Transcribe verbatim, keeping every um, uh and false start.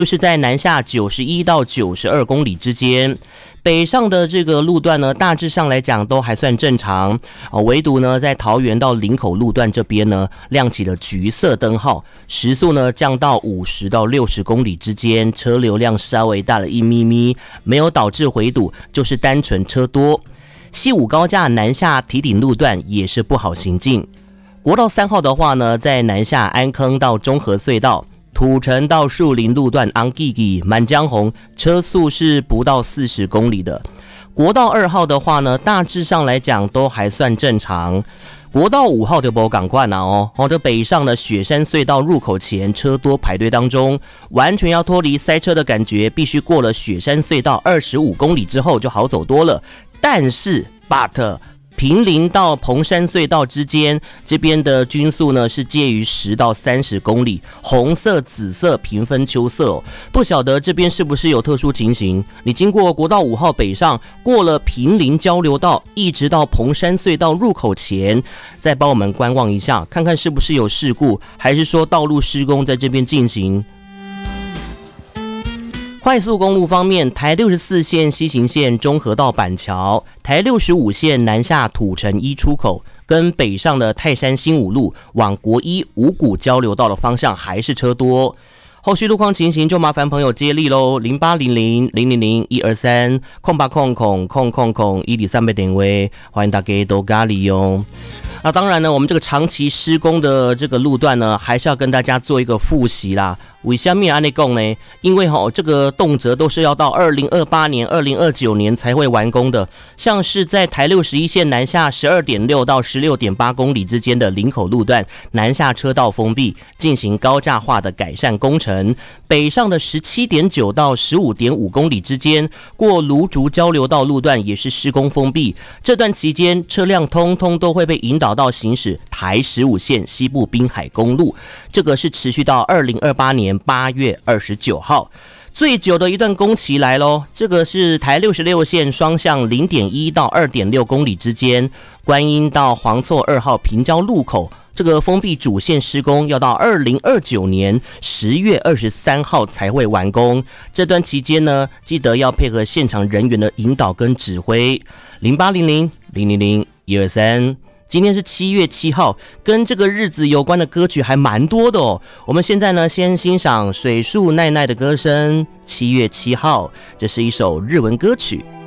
就是在南下九十一到九十二公里之间。北上的这个路段呢，大致上来讲都还算正常啊，唯独呢在桃园到林口路段这边呢，亮起了橘色灯号，时速呢降到五十到六十公里之间，车流量稍微大了一咪咪，没有导致回堵，就是单纯车多。西武高架南下堤顶路段也是不好行进。国道三号的话呢，在南下安坑到中和隧道。土城到树林路段昂吉吉满江红，车速是不到四十公里的。国道二号的话呢，大致上来讲都还算正常。国道五号就不赶快拿哦，哦，这北上的雪山隧道入口前车多排队当中，完全要脱离塞车的感觉，必须过了雪山隧道二十五公里之后就好走多了。但是 ，but 坪林到彭山隧道之间，这边的均速呢是介于十到三十公里，红色、紫色平分秋色哦。不晓得这边是不是有特殊情形？你经过国道五号北上，过了坪林交流道，一直到彭山隧道入口前，再帮我们观望一下，看看是不是有事故，还是说道路施工在这边进行。快速公路方面，台六十四线西行线中和到板桥，台六十五线南下土城一出口，跟北上的泰山新五路往国一五股交流道的方向还是车多。后续路况情形就麻烦朋友接力喽，零八零零零零零一二三空八空空空空空一里三百点位，欢迎大家都咖喱哟。那当然呢，我们这个长期施工的这个路段呢，还是要跟大家做一个复习啦。为什么按呢讲呢？因为齁、哦、这个动辄都是要到二零二八年、二零二九年才会完工的。像是在台六十一线南下十二点六到十六点八公里之间的林口路段，南下车道封闭，进行高架化的改善工程。北上的十七点九到十五点五公里之间，过芦竹交流道路段也是施工封闭。这段期间，车辆通通都会被引导到行驶台十五线西部滨海公路，这个是持续到二零二八年八月二十九号。最久的一段工期来咯，这个是台六十六线双向 零点一到二点六公里之间，观音到黄厝二号平交路口，这个封闭主线施工要到二零二九年十月二十三号才会完工。这段期间呢，记得要配合现场人员的引导跟指挥。零八零零零零零一二三。今天是七月七号，跟这个日子有关的歌曲还蛮多的哦。我们现在呢，先欣赏水树奈奈的歌声。七月七号，这是一首日文歌曲。